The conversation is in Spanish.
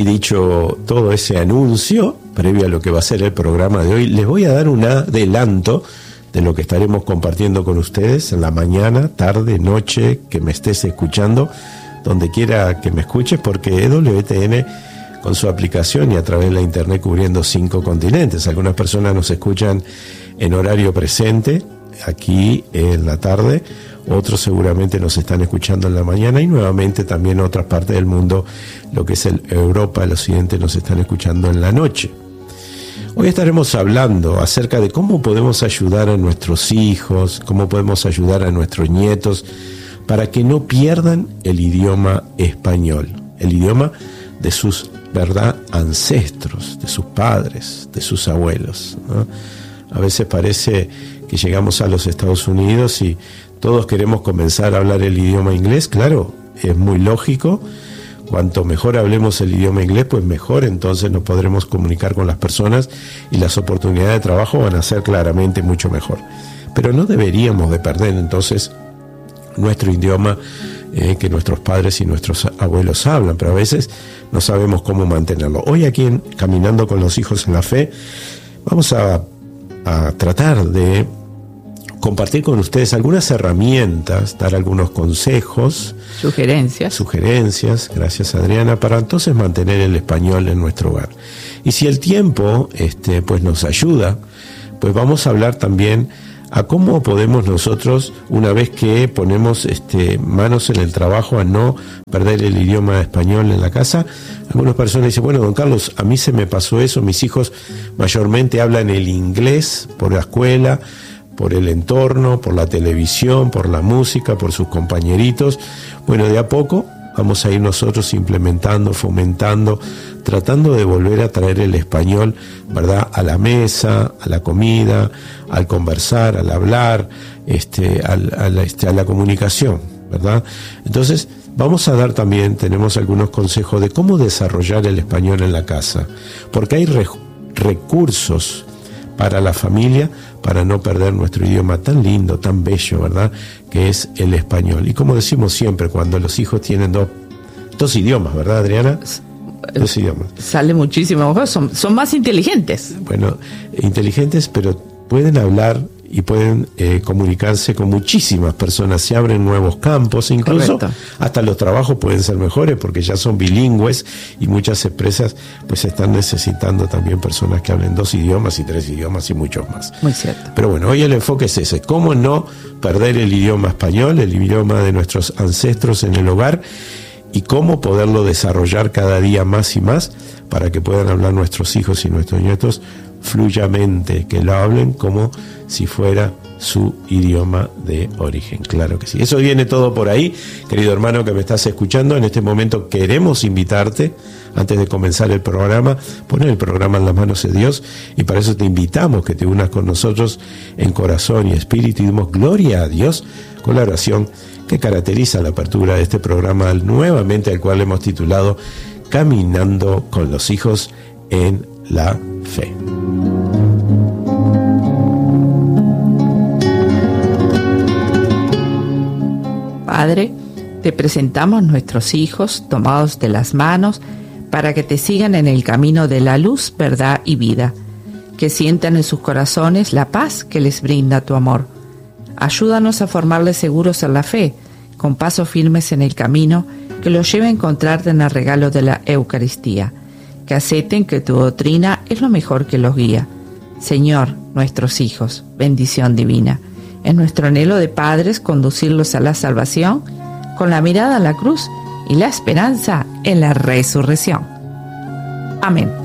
Y dicho todo ese anuncio, previo a lo que va a ser el programa de hoy, les voy a dar un adelanto de lo que estaremos compartiendo con ustedes en la mañana, tarde, noche, que me estés escuchando, donde quiera que me escuches, porque EWTN, con su aplicación y a través de la internet, cubriendo 5 continentes. Algunas personas nos escuchan en horario presente, aquí en la tarde, otros seguramente nos están escuchando en la mañana, y nuevamente también en otras partes del mundo, lo que es Europa, el occidente, nos están escuchando en la noche. Hoy estaremos hablando acerca de cómo podemos ayudar a nuestros hijos, cómo podemos ayudar a nuestros nietos para que no pierdan el idioma español, el idioma de sus, ¿verdad?, ancestros, de sus padres, de sus abuelos, ¿no? A veces parece que llegamos a los Estados Unidos y todos queremos comenzar a hablar el idioma inglés. Claro, es muy lógico. Cuanto mejor hablemos el idioma inglés, pues mejor entonces nos podremos comunicar con las personas y las oportunidades de trabajo van a ser claramente mucho mejor. Pero no deberíamos de perder entonces nuestro idioma que nuestros padres y nuestros abuelos hablan, pero a veces no sabemos cómo mantenerlo. Hoy aquí en Caminando con los Hijos en la Fe vamos a tratar de compartir con ustedes algunas herramientas, dar algunos consejos, sugerencias, gracias Adriana, para entonces mantener el español en nuestro hogar. Y si el tiempo pues nos ayuda, pues vamos a hablar también a cómo podemos nosotros, una vez que ponemos manos en el trabajo, a no perder el idioma español en la casa. Algunas personas dicen, bueno, don Carlos, a mí se me pasó eso, mis hijos mayormente hablan el inglés por la escuela, por el entorno, por la televisión, por la música, por sus compañeritos. Bueno, de a poco vamos a ir nosotros implementando, fomentando, tratando de volver a traer el español, ¿verdad?, a la mesa, a la comida, al conversar, al hablar, a la comunicación, ¿verdad? Entonces, vamos a dar también, tenemos algunos consejos de cómo desarrollar el español en la casa, porque hay recursos para la familia, para no perder nuestro idioma tan lindo, tan bello, ¿verdad?, que es el español. Y como decimos siempre, cuando los hijos tienen dos idiomas, ¿verdad, Adriana? 2 idiomas. Sale muchísimo mejor, son más inteligentes. Bueno, inteligentes, pero pueden hablar y pueden comunicarse con muchísimas personas. Se abren nuevos campos, incluso correcto, hasta los trabajos pueden ser mejores porque ya son bilingües y muchas empresas pues están necesitando también personas que hablen 2 idiomas y 3 idiomas y muchos más. Muy cierto. Pero bueno, hoy el enfoque es ese: cómo no perder el idioma español, el idioma de nuestros ancestros en el hogar, y cómo poderlo desarrollar cada día más y más para que puedan hablar nuestros hijos y nuestros nietos fluyamente, que lo hablen como si fuera su idioma de origen. Claro que sí. Eso viene todo por ahí, querido hermano que me estás escuchando. En este momento queremos invitarte, antes de comenzar el programa, poner el programa en las manos de Dios, y para eso te invitamos que te unas con nosotros en corazón y espíritu y demos gloria a Dios con la oración que caracteriza la apertura de este programa, nuevamente al cual hemos titulado Caminando con los Hijos en la Fe. Padre, te presentamos nuestros hijos tomados de las manos para que te sigan en el camino de la luz, verdad y vida, que sientan en sus corazones la paz que les brinda tu amor. Ayúdanos a formarles seguros en la fe, con pasos firmes en el camino que los lleve a encontrarte en el regalo de la Eucaristía, que acepten que tu doctrina es lo mejor que los guía. Señor, nuestros hijos, bendición divina. Es nuestro anhelo de padres conducirlos a la salvación con la mirada a la cruz y la esperanza en la resurrección. Amén.